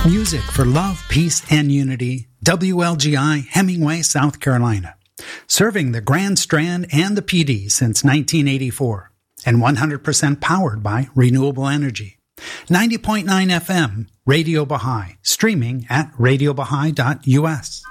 Music for love, peace, and unity. WLGI, Hemingway, South Carolina. Serving the Grand Strand and the PD since 1984. And 100% powered by renewable energy. 90.9 FM, Radio Baha'i. Streaming at radiobaha'i.us.